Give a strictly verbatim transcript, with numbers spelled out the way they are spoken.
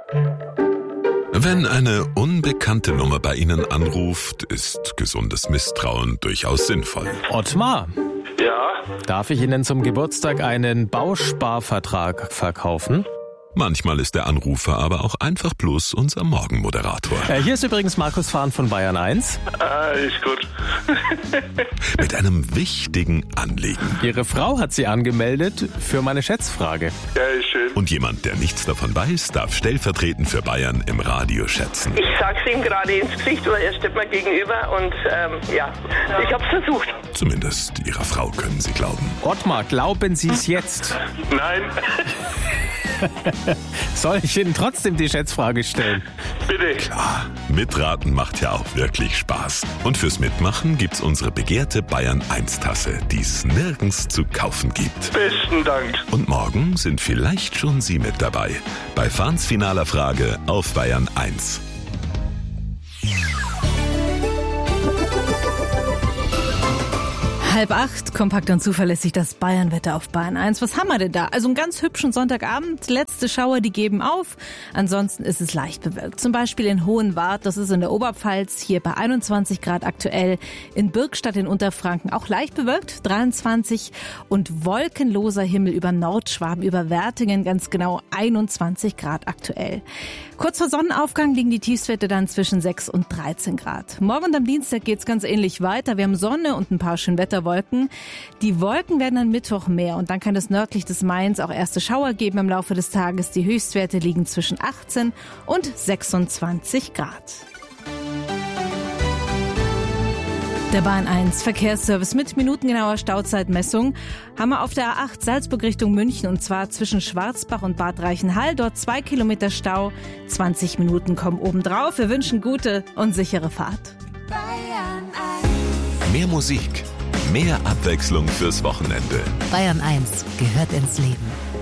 Wenn eine unbekannte Nummer bei Ihnen anruft, ist gesundes Misstrauen durchaus sinnvoll. Ottmar, Ja, darf ich Ihnen zum Geburtstag einen Bausparvertrag verkaufen? Manchmal ist der Anrufer aber auch einfach bloß unser Morgenmoderator. Äh, hier ist übrigens Markus Fahn von Bayern eins. ah, ist gut. Mit einem wichtigen Anliegen. Ihre Frau hat Sie angemeldet für meine Schätzfrage. Ja, ist schön. Und jemand, der nichts davon weiß, darf stellvertretend für Bayern im Radio schätzen. Ich sag's ihm gerade ins Gesicht, weil er steht mir gegenüber und ähm, ja, ich hab's versucht. Zumindest Ihrer Frau können Sie glauben. Ottmar, glauben Sie es jetzt? Nein, Soll ich Ihnen trotzdem die Schätzfrage stellen? bitte. Ah, mitraten macht ja auch wirklich Spaß. Und fürs Mitmachen gibt's unsere begehrte Bayern eins Tasse, die es nirgends zu kaufen gibt. Besten Dank. Und morgen sind vielleicht schon Sie mit dabei. Bei Fahns finaler Frage auf Bayern eins. Halb acht, kompakt und zuverlässig das Bayernwetter auf Bayern eins. Was haben wir denn da? Also einen ganz hübschen Sonntagabend, letzte Schauer, die geben auf. Ansonsten ist es leicht bewölkt. Zum Beispiel in Hohenwart, das ist in der Oberpfalz, hier bei einundzwanzig Grad aktuell. In Birkstadt in Unterfranken auch leicht bewölkt, dreiundzwanzig. Und wolkenloser Himmel über Nordschwaben, über Wertingen ganz genau einundzwanzig Grad aktuell. Kurz vor Sonnenaufgang liegen die Tiefstwerte dann zwischen sechs und dreizehn Grad. Morgen und am Dienstag geht's ganz ähnlich weiter. Wir haben Sonne und ein paar schöne Wetterwolken. Die Wolken werden am Mittwoch mehr und dann kann es nördlich des Mains auch erste Schauer geben im Laufe des Tages. Die Höchstwerte liegen zwischen achtzehn und sechsundzwanzig Grad. Der Bayern eins Verkehrsservice mit minutengenauer Stauzeitmessung haben wir auf der A acht Salzburg Richtung München und zwar zwischen Schwarzbach und Bad Reichenhall. Dort zwei Kilometer Stau, zwanzig Minuten kommen obendrauf. Wir wünschen gute und sichere Fahrt. Bayern eins. Mehr Musik, mehr Abwechslung fürs Wochenende. Bayern eins gehört ins Leben.